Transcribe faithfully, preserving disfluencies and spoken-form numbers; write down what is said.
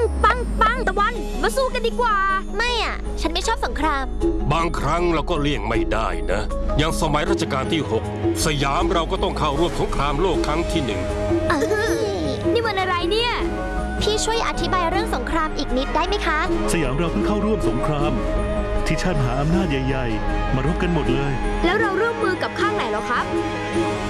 ปังปังตะวันมาสู้กันดีกว่าไม่อ่ะฉันไม่ชอบสงครามบางครั้งเราก็เลี่ยงไม่ได้นะอย่างสมัยรัชกาลที่หกสยามเราก็ต้องเข้าร่วมสงครามโลกครั้งที่หนึ่งนี่มันอะไรเนี่ยพี่ช่วยอธิบายเรื่องสงครามอีกนิดได้ไหมคะสยามเราเพิ่งเข้าร่วมสงครามที่ชาติมหาอำนาจใหญ่ๆมารบกันหมดเลยแล้วเราร่วมมือกับข้างไหนหรอครับ